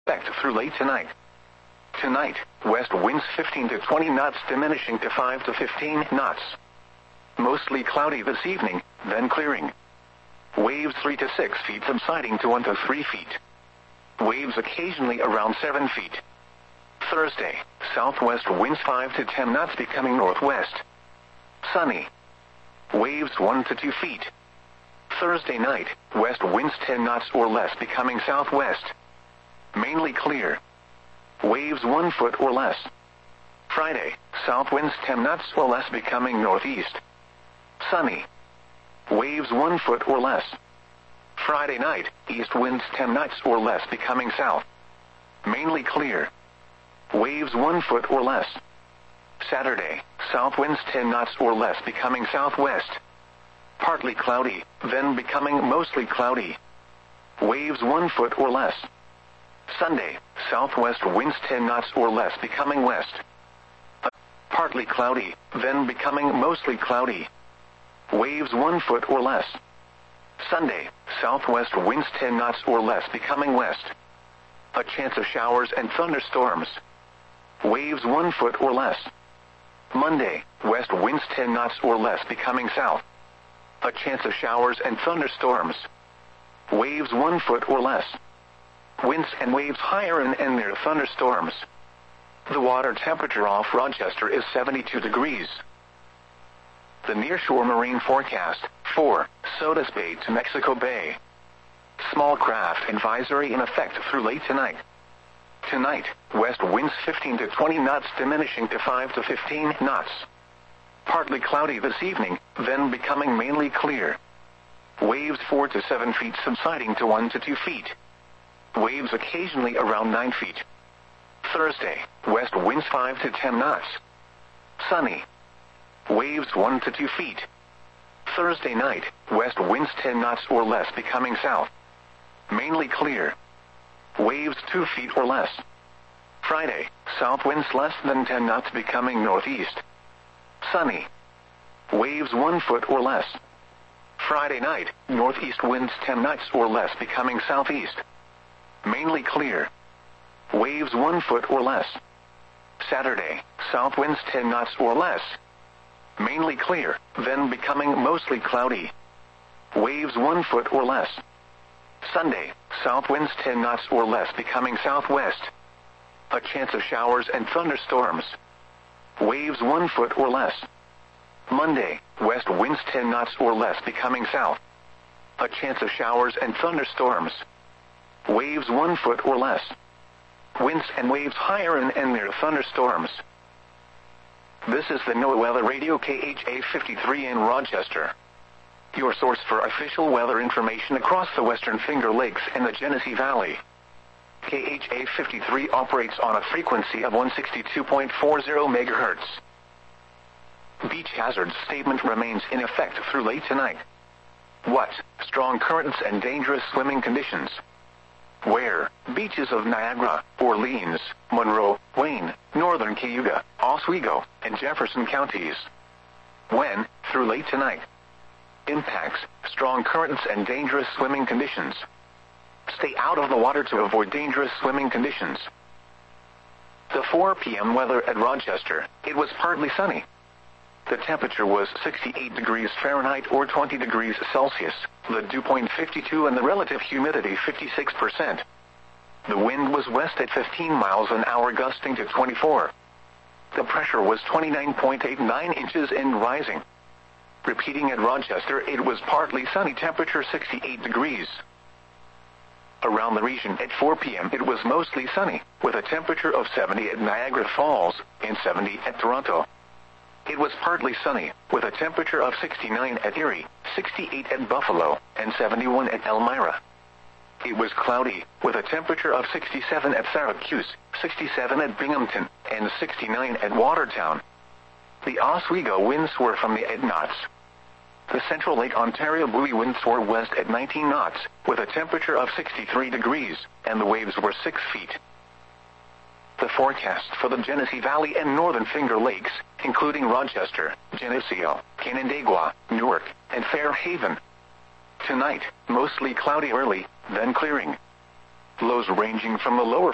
through late tonight. Tonight, west winds 15 to 20 knots diminishing to 5 to 15 knots. Mostly cloudy this evening, then clearing. Waves 3 to 6 feet subsiding to 1 to 3 feet. Waves occasionally around 7 feet. Thursday, southwest winds 5 to 10 knots becoming northwest. Sunny. Waves 1 to 2 feet. Thursday night, west winds 10 knots or less becoming southwest. Mainly clear. Waves 1 foot or less. Friday, south winds 10 knots or less becoming northeast. Sunny. Waves 1 foot or less. Friday night, east winds 10 knots or less becoming south. Mainly clear. Waves 1 foot or less. Saturday, south winds 10 knots or less becoming southwest. Partly cloudy, then becoming mostly cloudy. Waves 1 foot or less. Sunday, southwest winds 10 knots or less becoming west. Partly cloudy, then becoming mostly cloudy. Waves 1 foot or less. Sunday, southwest winds 10 knots or less becoming west. A chance of showers and thunderstorms. Waves 1 foot or less. Monday, west winds 10 knots or less becoming south. A chance of showers and thunderstorms. Waves 1 foot or less. Winds and waves higher and near thunderstorms. The water temperature off Rochester is 72 degrees. The nearshore marine forecast, 4, Sodus Bay to Mexico Bay. Small craft advisory in effect through late tonight. Tonight, west winds 15 to 20 knots diminishing to 5 to 15 knots. Partly cloudy this evening, then becoming mainly clear. Waves 4 to 7 feet subsiding to 1 to 2 feet. Waves occasionally around 9 feet. Thursday, west winds 5 to 10 knots. Sunny. Waves 1 to 2 feet. Thursday night, west winds 10 knots or less becoming south. Mainly clear. Waves 2 feet or less. Friday, south winds less than 10 knots becoming northeast. Sunny. Waves 1 foot or less. Friday night, northeast winds 10 knots or less becoming southeast. Mainly clear. Waves 1 foot or less. Saturday, south winds 10 knots or less. Mainly clear, then becoming mostly cloudy. Waves 1 foot or less. Sunday, south winds 10 knots or less becoming southwest. A chance of showers and thunderstorms. Waves 1 foot or less. Monday, west winds 10 knots or less becoming south. A chance of showers and thunderstorms. Waves 1 foot or less. Winds and waves higher and near thunderstorms. This is the NOAA Weather Radio KHA 53 in Rochester. Your source for official weather information across the Western Finger Lakes and the Genesee Valley. KHA 53 operates on a frequency of 162.40 MHz. Beach hazard statement remains in effect through late tonight. What? Strong currents and dangerous swimming conditions. Where? Beaches of Niagara, Orleans, Monroe, Wayne, Northern Cayuga, Oswego, and Jefferson counties. When? Through late tonight. Impacts, strong currents and dangerous swimming conditions. Stay out of the water to avoid dangerous swimming conditions. The 4 p.m. weather at Rochester, it was partly sunny. The temperature was 68 degrees Fahrenheit or 20 degrees Celsius, the dew point 52 and the relative humidity 56%. The wind was west at 15 miles an hour gusting to 24. The pressure was 29.89 inches and rising. Repeating at Rochester, it was partly sunny, temperature 68 degrees. Around the region at 4 p.m. it was mostly sunny, with a temperature of 70 at Niagara Falls and 70 at Toronto. It was partly sunny, with a temperature of 69 at Erie, 68 at Buffalo, and 71 at Elmira. It was cloudy, with a temperature of 67 at Syracuse, 67 at Binghamton, and 69 at Watertown. The Oswego winds were from the 8 knots. The Central Lake Ontario buoy winds were west at 19 knots, with a temperature of 63 degrees, and the waves were 6 feet. The forecast for the Genesee Valley and Northern Finger Lakes, including Rochester, Geneseo, Canandaigua, Newark, and Fairhaven. Tonight, mostly cloudy early, then clearing. Lows ranging from the lower